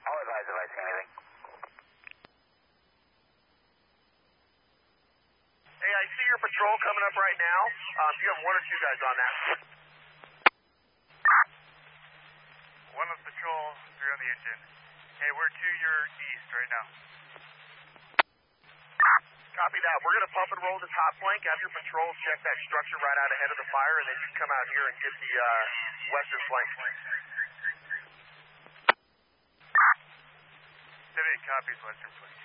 I'll advise if I see anything. Hey, I see your patrol coming up right now. You have one or two guys on that. One of patrol, three on the engine. Hey, we're to your east right now. Copy that. We're going to pump and roll this hot flank. Have your patrols check that structure right out ahead of the fire, and then you can come out here and get the western flank. 7-8 copies, western flank.